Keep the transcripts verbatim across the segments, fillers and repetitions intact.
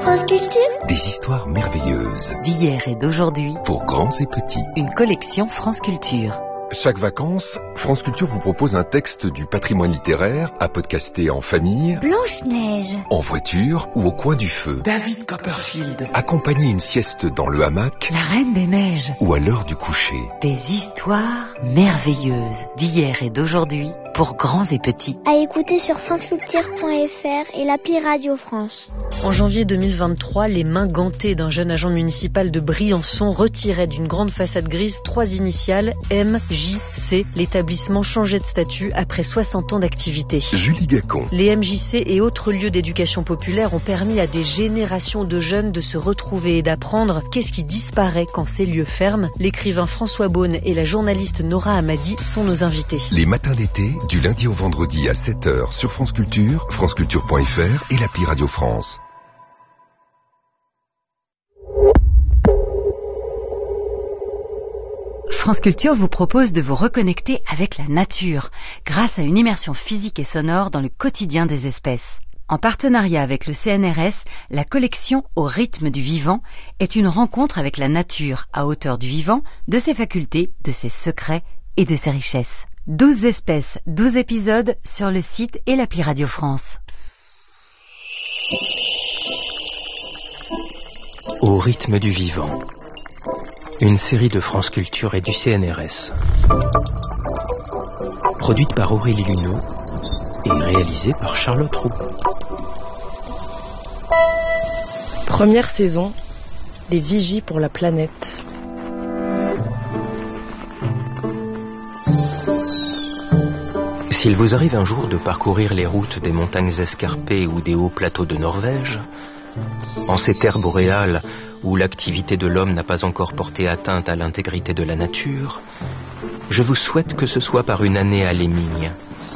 France Culture. Des histoires merveilleuses d'hier et d'aujourd'hui pour grands et petits. Une collection France Culture. Chaque vacances, France Culture vous propose un texte du patrimoine littéraire à podcaster en famille, Blanche-Neige, en voiture ou au coin du feu. David Copperfield. Accompagner une sieste dans le hamac, La Reine des Neiges. ou à l'heure du coucher. Des histoires merveilleuses d'hier et d'aujourd'hui pour grands et petits. à écouter sur franceculture point f r et l'appli Radio France. En janvier deux mille vingt-trois, les mains gantées d'un jeune agent municipal de Briançon retiraient d'une grande façade grise trois initiales M J C. L'établissement changeait de statut après soixante ans d'activité. Julie Gacon. Les M J C et autres lieux d'éducation populaire ont permis à des générations de jeunes de se retrouver et d'apprendre qu'est-ce qui disparaît quand ces lieux ferment. L'écrivain François Beaune et la journaliste Nora Hamadi sont nos invités. Les matins d'été, du lundi au vendredi à sept heures sur France Culture, franceculture point f r et l'appli Radio France. France Culture vous propose de vous reconnecter avec la nature grâce à une immersion physique et sonore dans le quotidien des espèces. En partenariat avec le C N R S, la collection Au rythme du vivant est une rencontre avec la nature à hauteur du vivant, de ses facultés, de ses secrets et de ses richesses. douze espèces, douze épisodes sur le site et l'appli Radio France. Au rythme du vivant. Une série de France Culture et du C N R S. Produite par Aurélie Luneau et réalisée par Charlotte Roux. Première saison, des vigies pour la planète. S'il vous arrive un jour de parcourir les routes des montagnes escarpées ou des hauts plateaux de Norvège, en ces terres boréales où l'activité de l'homme n'a pas encore porté atteinte à l'intégrité de la nature, je vous souhaite que ce soit par une année à Léming.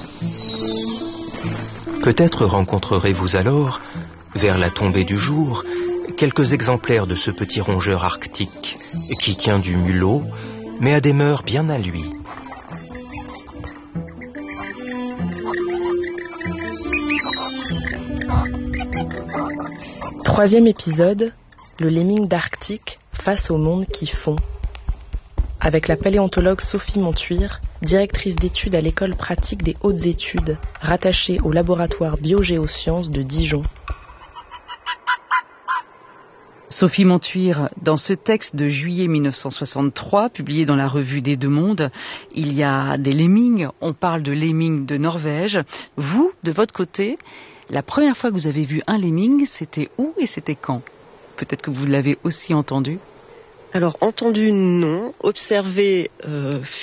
Peut-être rencontrerez-vous alors, vers la tombée du jour, quelques exemplaires de ce petit rongeur arctique qui tient du mulot, mais a des mœurs bien à lui. Troisième épisode, le lemming d'Arctique face au monde qui fond. Avec la paléontologue Sophie Montuire, directrice d'études à l'école pratique des hautes études, rattachée au laboratoire biogéosciences de Dijon. Sophie Montuire, dans ce texte de juillet mille neuf cent soixante-trois, publié dans la revue des Deux Mondes, il y a des lemmings, on parle de lemmings de Norvège. Vous, de votre côté, la première fois que vous avez vu un lemming, c'était où et c'était quand ? Peut-être que vous l'avez aussi entendu ? Alors, entendu, non. Observé, euh,